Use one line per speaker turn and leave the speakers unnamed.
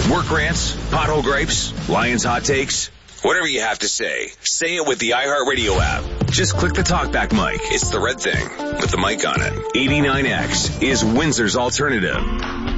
Work rants, pothole gripes, Lions hot takes. Whatever you have to say it with the iHeartRadio app. Just click the talkback mic. It's the red thing with the mic on it. 89X is Windsor's alternative.